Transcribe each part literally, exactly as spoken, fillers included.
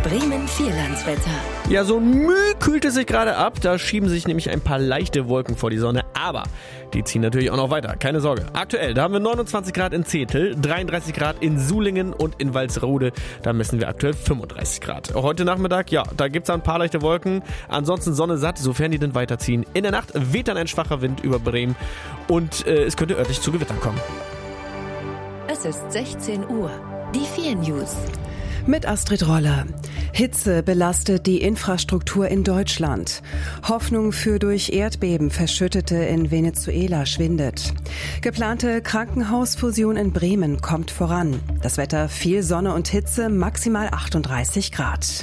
Bremen Vierlandswetter. Ja, so müh kühlt es sich gerade ab. Da schieben sich nämlich ein paar leichte Wolken vor die Sonne. Aber die ziehen natürlich auch noch weiter. Keine Sorge. Aktuell, da haben wir neunundzwanzig Grad in Zetel, dreiunddreißig Grad in Sulingen und in Walsrode. Da messen wir aktuell fünfunddreißig Grad. Heute Nachmittag, ja, da gibt es ein paar leichte Wolken. Ansonsten Sonne satt, sofern die denn weiterziehen. In der Nacht weht dann ein schwacher Wind über Bremen. Und äh, es könnte örtlich zu Gewittern kommen. Es ist sechzehn Uhr. Die vier News. Mit Astrid Roller. Hitze belastet die Infrastruktur in Deutschland. Hoffnung für durch Erdbeben Verschüttete in Venezuela schwindet. Geplante Krankenhausfusion in Bremen kommt voran. Das Wetter viel Sonne und Hitze, maximal achtunddreißig Grad.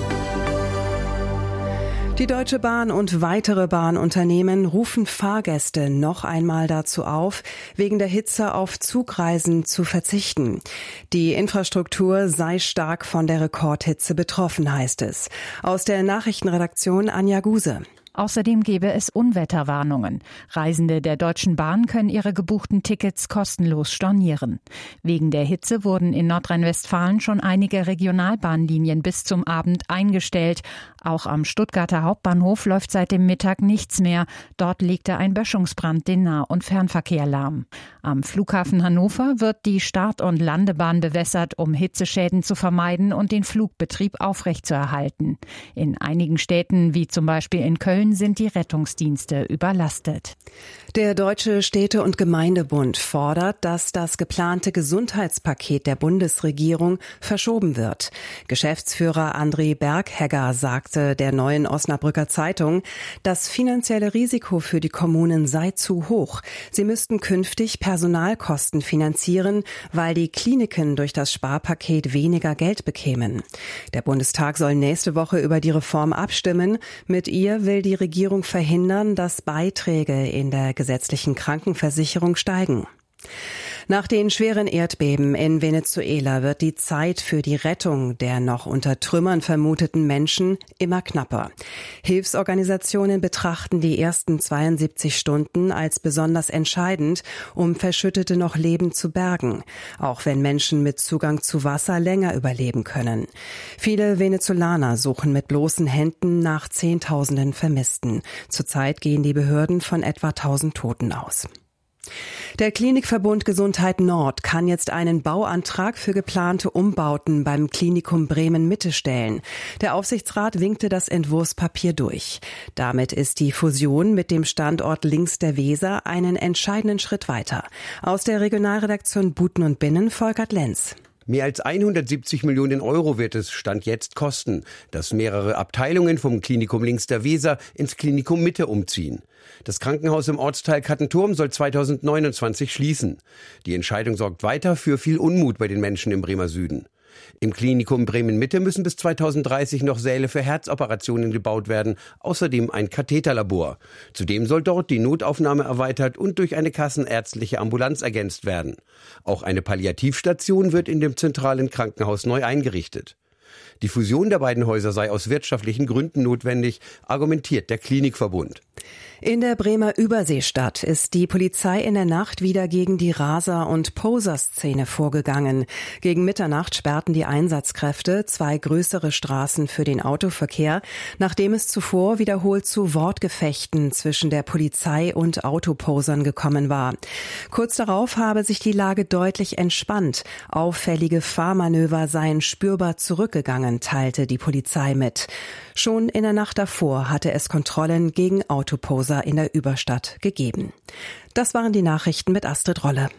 Die Deutsche Bahn und weitere Bahnunternehmen rufen Fahrgäste noch einmal dazu auf, wegen der Hitze auf Zugreisen zu verzichten. Die Infrastruktur sei stark von der Rekordhitze betroffen, heißt es. Aus der Nachrichtenredaktion Anja Guse. Außerdem gebe es Unwetterwarnungen. Reisende der Deutschen Bahn können ihre gebuchten Tickets kostenlos stornieren. Wegen der Hitze wurden in Nordrhein-Westfalen schon einige Regionalbahnlinien bis zum Abend eingestellt. Auch am Stuttgarter Hauptbahnhof läuft seit dem Mittag nichts mehr. Dort legte ein Böschungsbrand den Nah- und Fernverkehr lahm. Am Flughafen Hannover wird die Start- und Landebahn bewässert, um Hitzeschäden zu vermeiden und den Flugbetrieb aufrechtzuerhalten. In einigen Städten, wie zum Beispiel in Köln, sind die Rettungsdienste überlastet. Der Deutsche Städte- und Gemeindebund fordert, dass das geplante Gesundheitspaket der Bundesregierung verschoben wird. Geschäftsführer André Berghegger sagte der Neuen Osnabrücker Zeitung, das finanzielle Risiko für die Kommunen sei zu hoch. Sie müssten künftig Personalkosten finanzieren, weil die Kliniken durch das Sparpaket weniger Geld bekämen. Der Bundestag soll nächste Woche über die Reform abstimmen. Mit ihr will die Regierung verhindern, dass Beiträge in der gesetzlichen Krankenversicherung steigen. Nach den schweren Erdbeben in Venezuela wird die Zeit für die Rettung der noch unter Trümmern vermuteten Menschen immer knapper. Hilfsorganisationen betrachten die ersten zweiundsiebzig Stunden als besonders entscheidend, um Verschüttete noch lebend zu bergen, auch wenn Menschen mit Zugang zu Wasser länger überleben können. Viele Venezolaner suchen mit bloßen Händen nach Zehntausenden Vermissten. Zurzeit gehen die Behörden von etwa tausend Toten aus. Der Klinikverbund Gesundheit Nord kann jetzt einen Bauantrag für geplante Umbauten beim Klinikum Bremen Mitte stellen. Der Aufsichtsrat winkte das Entwurfspapier durch. Damit ist die Fusion mit dem Standort links der Weser einen entscheidenden Schritt weiter. Aus der Regionalredaktion Buten und Binnen Volkert Lenz. Mehr als hundertsiebzig Millionen Euro wird es Stand jetzt kosten, dass mehrere Abteilungen vom Klinikum links der Weser ins Klinikum Mitte umziehen. Das Krankenhaus im Ortsteil Kattenturm soll zweitausendneunundzwanzig schließen. Die Entscheidung sorgt weiter für viel Unmut bei den Menschen im Bremer Süden. Im Klinikum Bremen Mitte müssen bis zweitausenddreißig noch Säle für Herzoperationen gebaut werden, außerdem ein Katheterlabor. Zudem soll dort die Notaufnahme erweitert und durch eine kassenärztliche Ambulanz ergänzt werden. Auch eine Palliativstation wird in dem zentralen Krankenhaus neu eingerichtet. Die Fusion der beiden Häuser sei aus wirtschaftlichen Gründen notwendig, argumentiert der Klinikverbund. In der Bremer Überseestadt ist die Polizei in der Nacht wieder gegen die Raser- und Poser-Szene vorgegangen. Gegen Mitternacht sperrten die Einsatzkräfte zwei größere Straßen für den Autoverkehr, nachdem es zuvor wiederholt zu Wortgefechten zwischen der Polizei und Autoposern gekommen war. Kurz darauf habe sich die Lage deutlich entspannt. Auffällige Fahrmanöver seien spürbar zurückgegangen, teilte die Polizei mit. Schon in der Nacht davor hatte es Kontrollen gegen Autoposer in der Überstadt gegeben. Das waren die Nachrichten mit Astrid Rolle.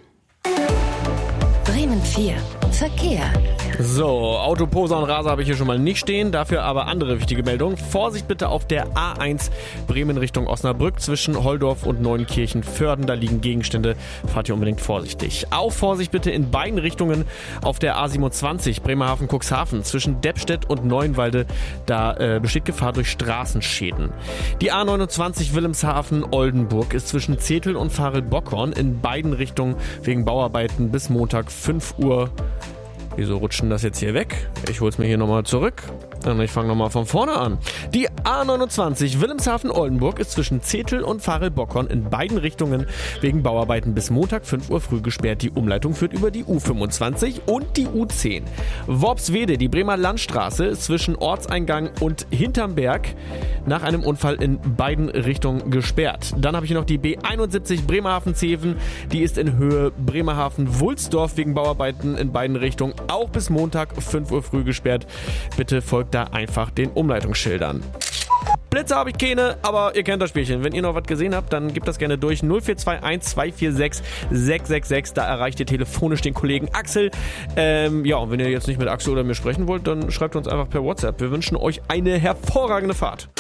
Bremen vier. Verkehr. So, Autoposer und Raser habe ich hier schon mal nicht stehen, dafür aber andere wichtige Meldungen. Vorsicht bitte auf der A eins Bremen Richtung Osnabrück zwischen Holdorf und Neunkirchen-Vörden. Da liegen Gegenstände, fahrt ihr unbedingt vorsichtig. Auch Vorsicht bitte in beiden Richtungen auf der A siebenundzwanzig Bremerhaven-Cuxhaven zwischen Deppstedt und Neuenwalde. Da äh, besteht Gefahr durch Straßenschäden. Die A neunundzwanzig Wilhelmshaven-Oldenburg ist zwischen Zetel und Farel-Bockhorn in beiden Richtungen wegen Bauarbeiten bis Montag fünf Uhr. Wieso rutschen das jetzt hier weg? Ich hol's mir hier nochmal zurück. Und ich fange nochmal von vorne an. Die A neunundzwanzig Wilhelmshaven-Oldenburg ist zwischen Zetel und Varel-Bockhorn in beiden Richtungen wegen Bauarbeiten bis Montag fünf Uhr früh gesperrt. Die Umleitung führt über die U fünfundzwanzig und die U zehn. Worpswede, die Bremer Landstraße ist zwischen Ortseingang und hinterm Berg nach einem Unfall in beiden Richtungen gesperrt. Dann habe ich hier noch die B einundsiebzig Bremerhaven-Zeven. Die ist in Höhe Bremerhaven-Wulsdorf wegen Bauarbeiten in beiden Richtungen auch bis Montag fünf Uhr früh gesperrt. Bitte folgt da einfach den Umleitungsschildern. Blitze habe ich keine, aber ihr kennt das Spielchen. Wenn ihr noch was gesehen habt, dann gebt das gerne durch. null vier zwei eins zwei vier sechs sechs sechs sechs. Da erreicht ihr telefonisch den Kollegen Axel. Ähm, ja, und wenn ihr jetzt nicht mit Axel oder mir sprechen wollt, dann schreibt uns einfach per WhatsApp. Wir wünschen euch eine hervorragende Fahrt.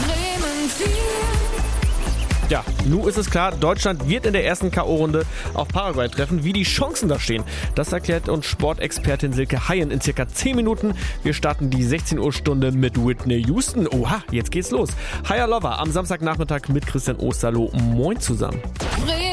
Ja, nun ist es klar, Deutschland wird in der ersten K O-Runde auf Paraguay treffen. Wie die Chancen da stehen, das erklärt uns Sportexpertin Silke Hayen in circa zehn Minuten. Wir starten die sechzehn Uhr Stunde mit Whitney Houston. Oha, jetzt geht's los. Higher Lover am Samstagnachmittag mit Christian Osterloh. Moin zusammen.